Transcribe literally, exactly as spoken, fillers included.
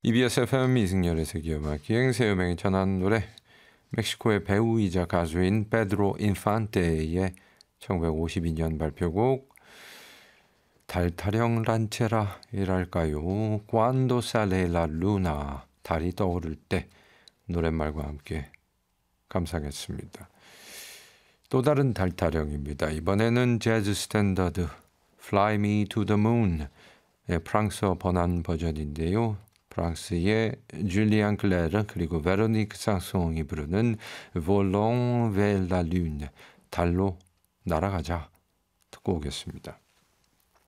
이비에스 에프엠 이승열의 세계음악 기행세 음악에 전한 노래 멕시코의 배우이자 가수인 페드로 인판테의 천구백오십이 년 발표곡 달타령 란체라이랄까요? Cuando sale la luna 달이 떠오를 때 노랫말과 함께 감상했습니다. 또 다른 달타령입니다. 이번에는 재즈 스탠더드 Fly Me to the Moon의 프랑스어 번안 버전인데요. 프랑스의 줄리안 클레르 그리고 베로니크 상송이 부르는 Volons vers la Lune 달로 날아가자 듣고 오겠습니다.